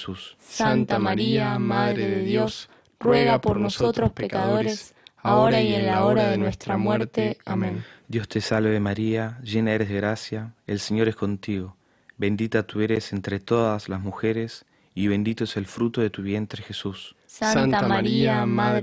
Jesús. Santa María, Madre de Dios, ruega por nosotros pecadores, ahora y en la hora de nuestra muerte. Amén. Dios te salve María, llena eres de gracia, el Señor es contigo. Bendita tú eres entre todas las mujeres, y bendito es el fruto de tu vientre Jesús. Santa María, Madre